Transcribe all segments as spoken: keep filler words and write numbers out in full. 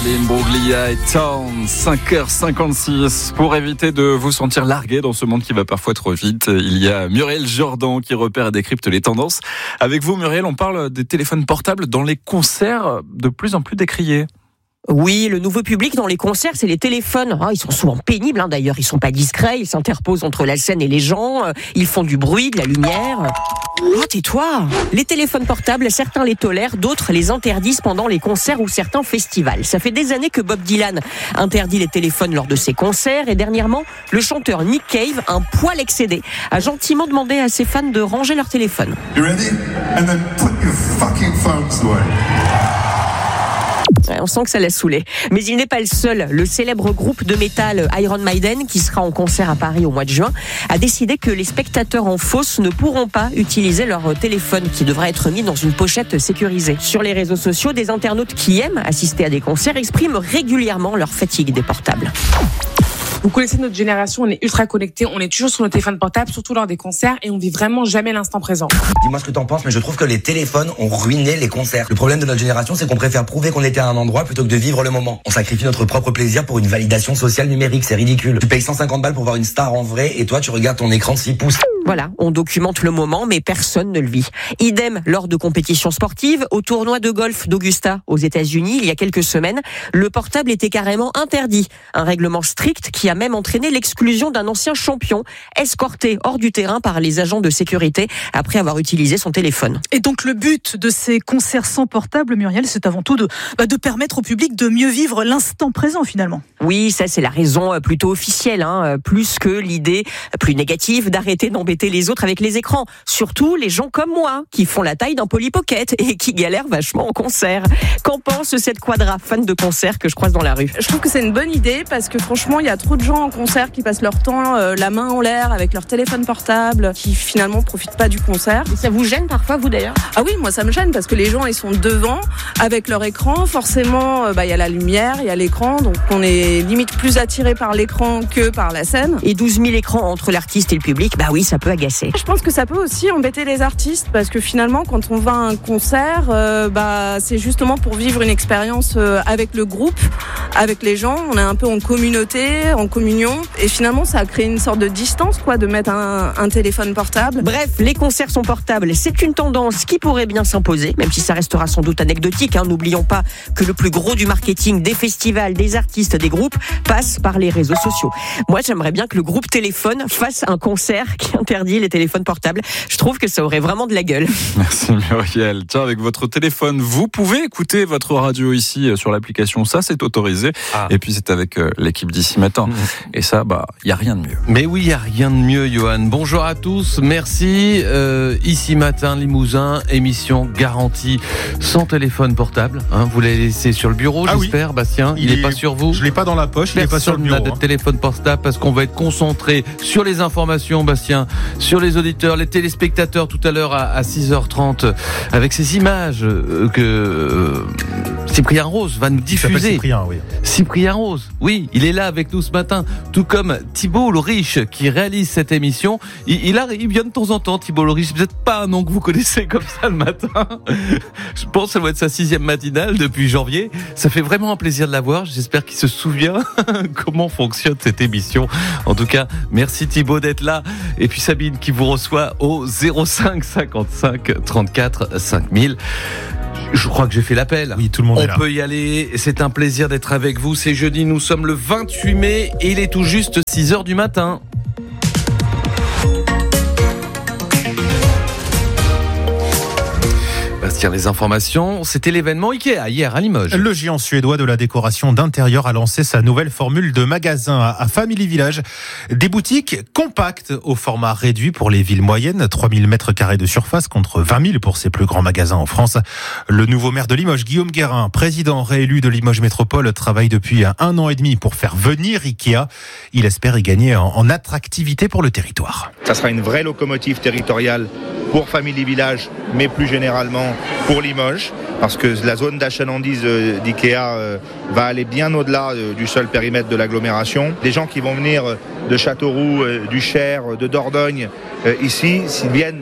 Imbruglia et Town, cinq heures cinquante-six. Pour éviter de vous sentir largué dans ce monde qui va parfois trop vite, il y a Muriel Jordan qui repère et décrypte les tendances. Avec vous, Muriel, on parle des téléphones portables dans les concerts de plus en plus décriés. Oui, le nouveau public dans les concerts, c'est les téléphones. Ah, ils sont souvent pénibles, hein, d'ailleurs. Ils sont pas discrets, ils s'interposent entre la scène et les gens. Ils font du bruit, de la lumière. Oh, tais-toi. Les téléphones portables, certains les tolèrent, d'autres les interdisent pendant les concerts ou certains festivals. Ça fait des années que Bob Dylan interdit les téléphones lors de ses concerts. Et dernièrement, le chanteur Nick Cave, un poil excédé, a gentiment demandé à ses fans de ranger leur téléphone. You ready? And then put your fucking phones away. On sent que ça l'a saoulé. Mais il n'est pas le seul. Le célèbre groupe de métal Iron Maiden, qui sera en concert à Paris au mois de juin, a décidé que les spectateurs en fosse ne pourront pas utiliser leur téléphone, qui devra être mis dans une pochette sécurisée. Sur les réseaux sociaux, des internautes qui aiment assister à des concerts expriment régulièrement leur fatigue des portables. Vous connaissez notre génération, on est ultra connectés, on est toujours sur nos téléphones portables, surtout lors des concerts, et on vit vraiment jamais l'instant présent. Dis-moi ce que t'en penses, mais je trouve que les téléphones ont ruiné les concerts. Le problème de notre génération, c'est qu'on préfère prouver qu'on était à un endroit plutôt que de vivre le moment. On sacrifie notre propre plaisir pour une validation sociale numérique, c'est ridicule. Tu payes cent cinquante balles pour voir une star en vrai, et toi tu regardes ton écran de six pouces. Voilà, on documente le moment, mais personne ne le vit. Idem lors de compétitions sportives. Au tournoi de golf d'Augusta, aux États-Unis, il y a quelques semaines, le portable était carrément interdit. Un règlement strict qui a même entraîné l'exclusion d'un ancien champion, escorté hors du terrain par les agents de sécurité après avoir utilisé son téléphone. Et donc le but de ces concerts sans portable, Muriel, c'est avant tout de, bah, de permettre au public de mieux vivre l'instant présent finalement. Oui, ça c'est la raison plutôt officielle, hein, plus que l'idée plus négative d'arrêter d'embêter les autres avec les écrans. Surtout les gens comme moi, qui font la taille d'un Polly Pocket et qui galèrent vachement en concert. Qu'en pense cette quadra fan de concert que je croise dans la rue? Je trouve que c'est une bonne idée parce que franchement, il y a trop de gens en concert qui passent leur temps euh, la main en l'air avec leur téléphone portable, qui finalement profitent pas du concert. Et ça vous gêne parfois, vous d'ailleurs? Ah oui, moi ça me gêne parce que les gens ils sont devant avec leur écran. Forcément, euh, bah il y a la lumière, il y a l'écran, donc on est limite plus attiré par l'écran que par la scène. Et douze mille écrans entre l'artiste et le public, bah oui, ça peut agacer. Je pense que ça peut aussi embêter les artistes parce que finalement, quand on va à un concert, euh, bah c'est justement pour vivre une expérience euh, avec le groupe, avec les gens. On est un peu en communauté, en communion, et finalement, ça a créé une sorte de distance, quoi, de mettre un, un téléphone portable. Bref, les concerts sont portables. C'est une tendance qui pourrait bien s'imposer, même si ça restera sans doute anecdotique. Hein. N'oublions pas que le plus gros du marketing des festivals, des artistes, des groupes passe par les réseaux sociaux. Moi, j'aimerais bien que le groupe Téléphone fasse un concert qui interdit les téléphones portables. Je trouve que ça aurait vraiment de la gueule. Merci Muriel. Tiens, avec votre téléphone, vous pouvez écouter votre radio ici sur l'application. Ça, c'est autorisé. Ah. Et puis, c'est avec euh, l'équipe d'ici matin. Mmh. Et ça, bah, il n'y a rien de mieux. Mais oui, il n'y a rien de mieux, Johan. Bonjour à tous. Merci. Euh, ici matin, Limousin, émission garantie sans téléphone portable. Hein, vous l'avez laissé sur le bureau, ah j'espère, oui. Bastien. Il n'est pas sur vous. Je ne l'ai pas dans la poche, il n'est pas sur le bureau. Personne n'a de téléphone portable parce qu'on va être concentré sur les informations, Bastien, sur les auditeurs, les téléspectateurs tout à l'heure à, à six heures trente avec ces images euh, que euh, Cyprien Rose va nous diffuser. Cyprien, oui. Cyprien Rose, oui, il est là avec nous ce matin, tout comme Thibault Loriche qui réalise cette émission. Il, il, a, il vient de temps en temps, Thibault Loriche, c'est peut-être pas un nom que vous connaissez comme ça le matin. Je pense que ça doit être sa sixième matinale depuis janvier. Ça fait vraiment un plaisir de l'avoir. J'espère qu'il se souvient comment fonctionne cette émission. En tout cas, merci Thibault d'être là. Et puis Sabine qui vous reçoit au zéro cinq cinquante-cinq trente-quatre cinq mille. Je crois que j'ai fait l'appel. Oui, tout le monde On est là. On peut y aller. C'est un plaisir d'être avec vous. C'est jeudi, nous sommes le vingt-huit mai et il est tout juste six heures du matin. Bastien, les informations, c'était l'événement Ikea hier à Limoges. Le géant suédois de la décoration d'intérieur a lancé sa nouvelle formule de magasin à Family Village. Des boutiques compactes au format réduit pour les villes moyennes, trois mille mètres carrés de surface contre vingt mille pour ses plus grands magasins en France. Le nouveau maire de Limoges, Guillaume Guérin, président réélu de Limoges Métropole, travaille depuis un an et demi pour faire venir Ikea. Il espère y gagner en attractivité pour le territoire. Ça sera une vraie locomotive territoriale pour Family Village, mais plus généralement pour Limoges, parce que la zone d'achalandise d'Ikea va aller bien au-delà du seul périmètre de l'agglomération. Des gens qui vont venir de Châteauroux, du Cher, de Dordogne, ici, s'ils viennent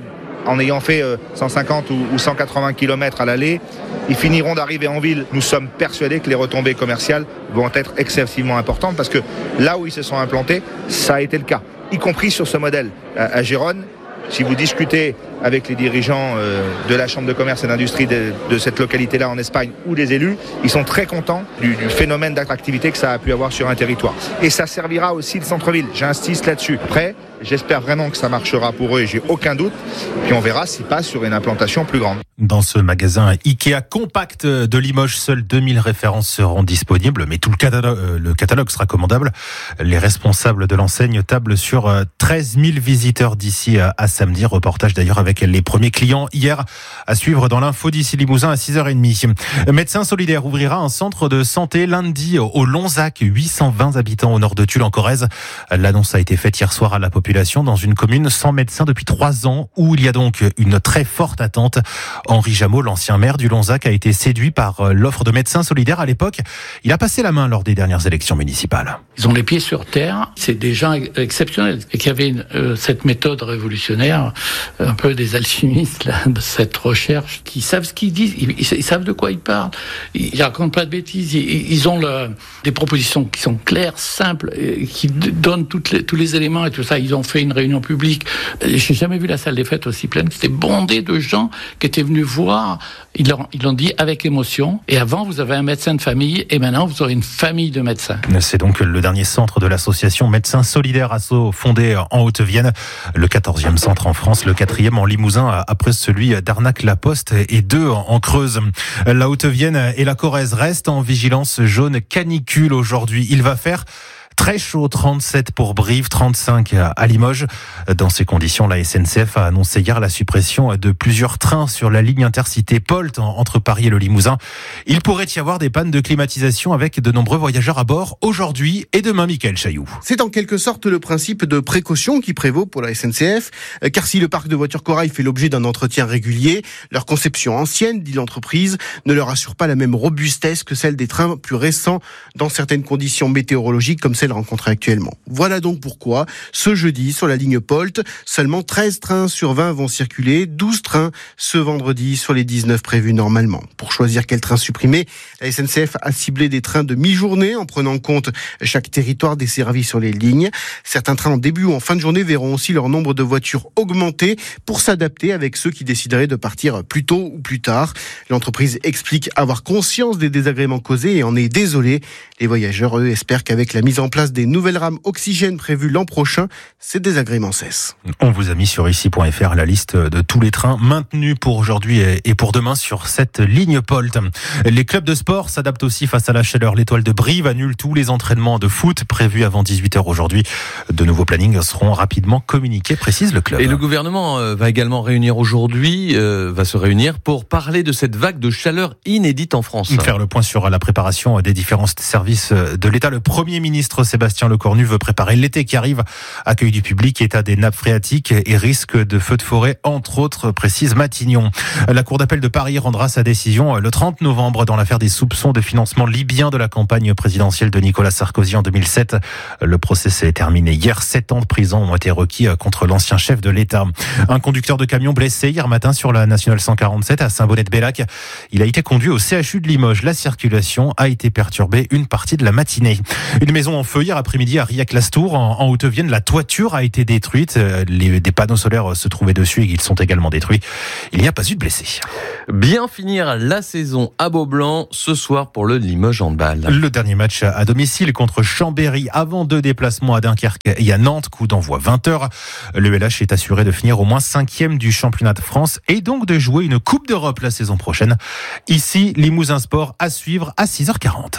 en ayant fait cent cinquante ou cent quatre-vingts kilomètres à l'aller, ils finiront d'arriver en ville. Nous sommes persuadés que les retombées commerciales vont être excessivement importantes parce que là où ils se sont implantés, ça a été le cas, y compris sur ce modèle. À Gérone, si vous discutez avec les dirigeants de la Chambre de commerce et d'industrie de, de cette localité-là en Espagne ou des élus, ils sont très contents du, du phénomène d'attractivité que ça a pu avoir sur un territoire. Et ça servira aussi le centre-ville, j'insiste là-dessus. Après, j'espère vraiment que ça marchera pour eux et j'ai aucun doute. Puis on verra s'ils passent sur une implantation plus grande. Dans ce magasin Ikea compact de Limoges, seules deux mille références seront disponibles, mais tout le catalogue, le catalogue sera commandable. Les responsables de l'enseigne tablent sur treize mille visiteurs d'ici à samedi. Reportage d'ailleurs avec les premiers clients hier à suivre dans l'info d'ici Limousin à six heures trente. Médecins Solidaires ouvrira un centre de santé lundi au Lonzac, huit cent vingt habitants au nord de Tulle en Corrèze. L'annonce a été faite hier soir à la population dans une commune sans médecin depuis trois ans où il y a donc une très forte attente. Henri Jameau, l'ancien maire du Lonzac, a été séduit par l'offre de Médecins Solidaires à l'époque. Il a passé la main lors des dernières élections municipales. Ils ont les pieds sur terre, c'est des gens exceptionnels et qu'il y avait une, euh, cette méthode révolutionnaire, un peu des alchimistes là, de cette recherche, qui savent ce qu'ils disent, ils, ils, ils savent de quoi ils parlent, ils, ils racontent pas de bêtises, ils, ils ont le, des propositions qui sont claires, simples, et qui donnent toutes les, tous les éléments et tout ça. Ils ont fait une réunion publique, j'ai jamais vu la salle des fêtes aussi pleine, c'était bondé de gens qui étaient venus voir, ils l'ont, ils l'ont dit avec émotion, et avant vous avez un médecin de famille, et maintenant vous aurez une famille de médecins. C'est donc le dernier centre de l'association Médecins Solidaires Asso, fondée en Haute-Vienne, le quatorzième centre en France, le quatrième en Limousin, après celui d'Arnac-la-Poste et deux en Creuse. La Haute-Vienne et la Corrèze restent en vigilance jaune canicule aujourd'hui. Il va faire très chaud, trente-sept pour Brive, trente-cinq à Limoges. Dans ces conditions, la S N C F a annoncé hier la suppression de plusieurs trains sur la ligne intercité Polt entre Paris et le Limousin. Il pourrait y avoir des pannes de climatisation avec de nombreux voyageurs à bord aujourd'hui et demain. Mickaël Chailloux. C'est en quelque sorte le principe de précaution qui prévaut pour la S N C F, car si le parc de voitures Corail fait l'objet d'un entretien régulier, leur conception ancienne, dit l'entreprise, ne leur assure pas la même robustesse que celle des trains plus récents dans certaines conditions météorologiques comme celle rencontrée actuellement. Voilà donc pourquoi, ce jeudi, sur la ligne Polt, seulement treize trains sur vingt vont circuler, douze trains ce vendredi sur les dix-neuf prévus normalement. Pour choisir quel train supprimer, la S N C F a ciblé des trains de mi-journée en prenant en compte chaque territoire desservi sur les lignes. Certains trains en début ou en fin de journée verront aussi leur nombre de voitures augmenter pour s'adapter avec ceux qui décideraient de partir plus tôt ou plus tard. L'entreprise explique avoir conscience des désagréments causés et en est désolée. Les voyageurs, eux, espèrent qu'avec la mise en place des nouvelles rames oxygène prévues l'an prochain, ces désagréments cessent. On vous a mis sur ici point f r la liste de tous les trains maintenus pour aujourd'hui et pour demain sur cette ligne Polt. Les clubs de sport s'adaptent aussi face à la chaleur. L'Étoile de Brive annule tous les entraînements de foot prévus avant dix-huit heures aujourd'hui. De nouveaux plannings seront rapidement communiqués, précise le club. Et le gouvernement va également réunir aujourd'hui, euh, va se réunir pour parler de cette vague de chaleur inédite en France. Faire le point sur la préparation des différents services de l'État. Le Premier ministre Sébastien Lecornu veut préparer l'été qui arrive. Accueil du public, état des nappes phréatiques et risque de feux de forêt, entre autres, précise Matignon. La Cour d'appel de Paris rendra sa décision le trente novembre dans l'affaire des soupçons de financement libyen de la campagne présidentielle de Nicolas Sarkozy en deux mille sept. Le procès s'est terminé hier. Sept ans de prison ont été requis contre l'ancien chef de l'État. Un conducteur de camion blessé hier matin sur la nationale cent quarante-sept à Saint-Bonnet-de-Bellac. Il a été conduit au C H U de Limoges. La circulation a été perturbée une partie de la matinée. Une maison en feu hier après-midi à Riac-Lastour, en, en Haute-Vienne. La toiture a été détruite. Les, des panneaux solaires se trouvaient dessus et ils sont également détruits. Il n'y a pas eu de blessés. Bien finir la saison à Beaublanc ce soir pour le Limoges Handball. Le dernier match à domicile contre Chambéry avant deux déplacements à Dunkerque et à Nantes, coup d'envoi vingt heures. Le L H est assuré de finir au moins cinquième du championnat de France et donc de jouer une Coupe d'Europe la saison prochaine. Ici, Limousin Sport à suivre à six heures quarante.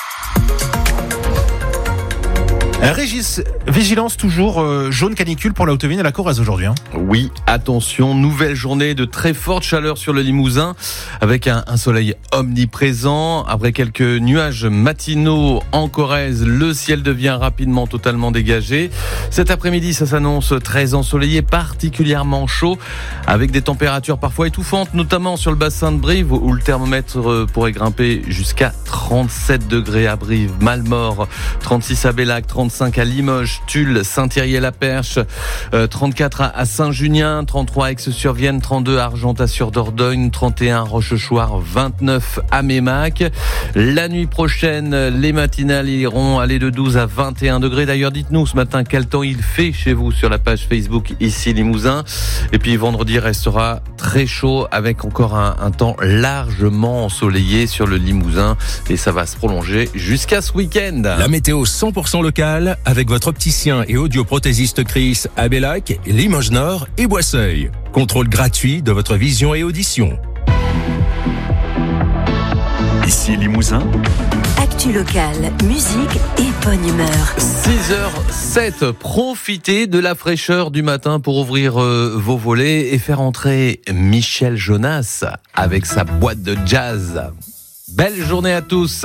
Régis, vigilance toujours euh, jaune canicule pour la Haute-Vienne et la Corrèze aujourd'hui. Hein. Oui, attention, nouvelle journée de très forte chaleur sur le Limousin avec un, un soleil omniprésent. Après quelques nuages matinaux en Corrèze, le ciel devient rapidement totalement dégagé. Cet après-midi, ça s'annonce très ensoleillé, particulièrement chaud, avec des températures parfois étouffantes, notamment sur le bassin de Brive où le thermomètre pourrait grimper jusqu'à trente-sept degrés à Brive, Malmort, trente-six à Bellac, trente-six trente-cinq à Limoges, Tulle, Saint-Thierry-la-Perche, euh, trente-quatre à Saint-Junien, trente-trois à Aix-sur-Vienne, trente-deux à Argentat-sur-Dordogne, trente et un à Rochechouart, vingt-neuf à Mémac. La nuit prochaine, les matinales iront aller de douze à vingt et un degrés. D'ailleurs, dites-nous ce matin quel temps il fait chez vous sur la page Facebook ici Limousin. Et puis vendredi restera très chaud avec encore un, un temps largement ensoleillé sur le Limousin et ça va se prolonger jusqu'à ce week-end. La météo cent pour cent locale avec votre opticien et audioprothésiste Chris à Bellac, Limoges Nord et Boisseuil. Contrôle gratuit de votre vision et audition. Ici Limousin. Actu locale, musique et bonne humeur. six heures sept, profitez de la fraîcheur du matin pour ouvrir euh, vos volets et faire entrer Michel Jonas avec sa boîte de jazz. Belle journée à tous.